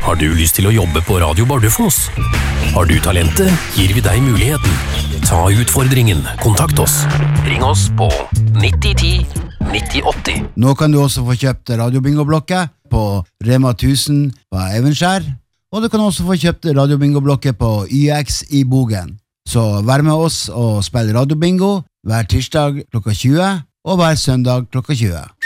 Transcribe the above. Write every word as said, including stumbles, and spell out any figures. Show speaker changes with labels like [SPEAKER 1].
[SPEAKER 1] Har du lyst til å jobbe på Radio Bardufoss? Har du talentet, gir vi deg muligheten. Ta utfordringen. Kontakt oss. Ring oss på nitti ti nitti åtti.
[SPEAKER 2] Nå kan du også få kjøpt radiobingo-blokket på Rema tusen på Evenskjær, og du kan også få kjøpt radiobingo-blokket på Y X i Bogen. Så vær med oss og spill radiobingo hver tirsdag klokka tjue og hver søndag klokka tjue.